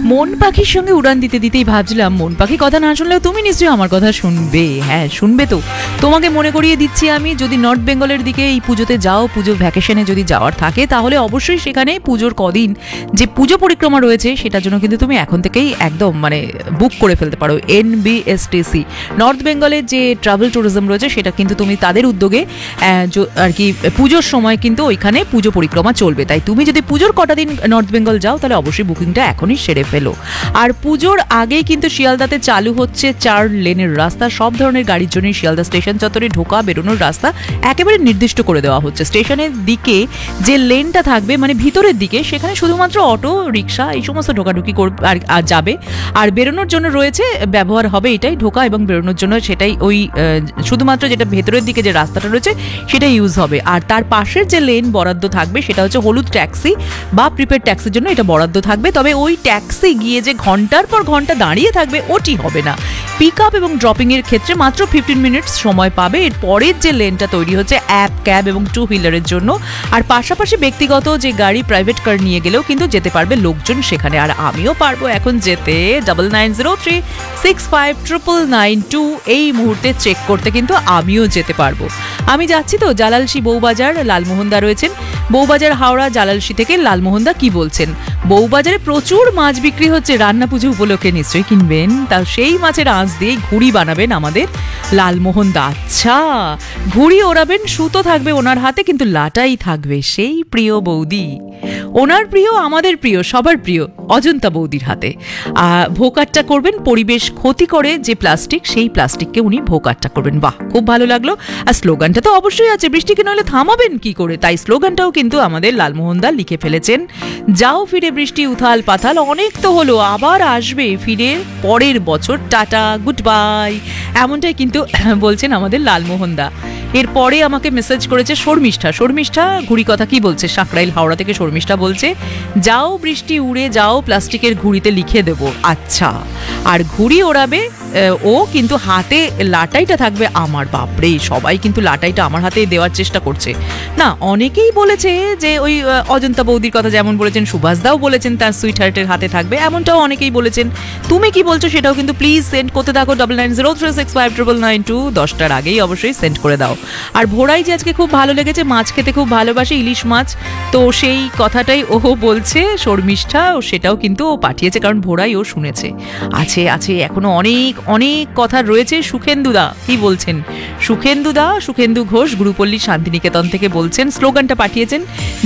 মন পাখির সঙ্গে উড়ান দিতে দিতেই ভাবছিলাম মন পাখি কথা না শুনলেও তুমি নিশ্চয়ই আমার কথা শুনবে। হ্যাঁ, শুনবে তো। তোমাকে মনে করিয়ে দিচ্ছি আমি, যদি নর্থ বেঙ্গলের দিকে এই পুজোতে যাও, পুজো ভ্যাকেশনে যদি যাওয়ার থাকে, তাহলে অবশ্যই সেখানে পুজোর কদিন যে পুজো পরিক্রমা রয়েছে সেটার জন্য কিন্তু তুমি এখন থেকেই একদম বুক করে ফেলতে পারো। NBSTC নর্থ বেঙ্গলের যে ট্রাভেল ট্যুরিজম রয়েছে সেটা কিন্তু তুমি তাদের উদ্যোগে আর কি পুজোর সময় কিন্তু ওইখানে পুজো পরিক্রমা চলবে। তাই তুমি যদি পুজোর কটা দিন নর্থ বেঙ্গল যাও তাহলে অবশ্যই বুকিংটা এখনই সেরে ফেলো। আর পুজোর আগেই কিন্তু শিয়ালদাতে চালু হচ্ছে 4 লেনের রাস্তা। সব ধরনের গাড়ির জন্য শিয়ালদা স্টেশন চত্বরে ঢোকা বেরোনোর রাস্তা একেবারে নির্দিষ্ট করে দেওয়া হচ্ছে। স্টেশনের দিকে যে লেনটা থাকবে ভিতরের দিকে, সেখানে শুধুমাত্র অটো, রিক্সা এই সমস্ত ঢোকাঢুকি আর যাবে। আর বেরোনোর জন্য রয়েছে, ব্যবহার হবে এটাই, ঢোকা এবং বেরোনোর জন্য সেটাই, ওই শুধুমাত্র যেটা ভেতরের দিকে যে রাস্তাটা রয়েছে সেটাই ইউজ হবে। আর তার পাশের যে লেন বরাদ্দ থাকবে সেটা হচ্ছে হলুদ ট্যাক্সি বা প্রিপেড ট্যাক্সির জন্য এটা বরাদ্দ থাকবে। তবে ওই ট্যাক্সি গিয়ে যে ঘন্টার পর ঘন্টা দাঁড়িয়ে থাকবে ওটি হবে না। পিক আপ এবং ড্রপিং এর ক্ষেত্রে মাত্র 15 মিনিটস সময় পাবে। এর পরের যে লেনটা তৈরি হচ্ছে অ্যাপ, ক্যাব এবং 2 হুইলারের জন্য। আর পাশাপাশি ব্যক্তিগত যে গাড়ি, প্রাইভেট কার নিয়ে গেলেও কিন্তু যেতে পারবে লোকজন সেখানে। আর আমিও পারবো এখন যেতে। 9903659992 এই মুহূর্তে চেক করতে কিন্তু আমিও যেতে পারবো। আমি যাচ্ছি তো জালালশি, বউবাজার, লালমোহনদা রয়েছেন। বউবাজার হাওড়া, জালালশি থেকে লালমোহনদা কি বলছেন? বউবাজারে প্রচুর মাছ বিক্রি হচ্ছে রান্না পুজো উপলক্ষে, নিশ্চয়ই কিনবেন। তা সেই মাছের আঁশ দিয়ে ঘুড়ি বানাবেন আমাদের লালমোহনদা। আচ্ছা, ঘুড়ি ওড়াবেন, সুতো থাকবে ওনার হাতে, কিন্তু লাটাই থাকবে সেই প্রিয় বৌদি, ওনার প্রিয়, আমাদের প্রিয়, সবার প্রিয় অজন্তা বৌদির হাতে। ভোকাট্টা করবেন, পরিবেশ ক্ষতি করে যে প্লাস্টিক, সেই প্লাস্টিককে উনি ভোকাট্টা করবেন। বাহ, খুব ভালো লাগলো। আর স্লোগানটা তো অবশ্যই আছে, বৃষ্টিকে নইলে থামাবেন কি করে, তাই স্লোগানটাও কিন্তু আমাদের লালমোহনদা লিখে ফেলেছেন। যাও ফিরে বৃষ্টি উথাল পাথাল, অনেক তো হলো, আবার আসবে ফিরে পরের বছর, টাটা, গুড বাই, এমনটাই কিন্তু বলছেন আমাদের লালমোহনদা। এরপরে আমাকে মেসেজ করেছে শর্মিষ্ঠা। শর্মিষ্ঠা ঘুড়ি কথা কি বলছে? সাঁকরাইল হাওড়া থেকে শর্মিষ্ঠা বলছে, যাও বৃষ্টি উড়ে যাও, প্লাস্টিকের ঘুড়িতে লিখে দেব। আচ্ছা, আর ঘুড়ি ওড়াবে ও, কিন্তু হাতে লাটাইটা থাকবে আমার। বাপরে, সবাই কিন্তু লাটাইটা আমার হাতে দেওয়ার চেষ্টা করছে। না, অনেকেই বলেছে যে ওই অজন্তা বৌদির কথা যেমন বলেছেন, সুভাষদাও বলেছেন তার সুইট হার্টের হাতে থাকবে, এমনটাও অনেকেই বলেছেন। তুমি কি বলছো সেটাও কিন্তু প্লিজ সেন্ড করতে থাকো। 9903659992 10টার আগেই অবশ্যই সেন্ড করে দাও। আর ভোরাই যে আজকে খুব ভালো লেগেছে, মাছ খেতে খুব ভালোবাসে, ইলিশ মাছ, তো সেই কথাটাই ও বলছে শর্মিষ্ঠা, ও সেটাও কিন্তু ও পাঠিয়েছে, কারণ ভোরাই ও শুনেছে। আছে আছে এখনো অনেক অনেক কথা রয়েছে। সুখেন্দুদা কি বলছেন? সুখেন্দু ঘোষ গুরুপল্লী শান্তিনিকেতন থেকে বলছেন, স্লোগানটা পাঠিয়েছেন,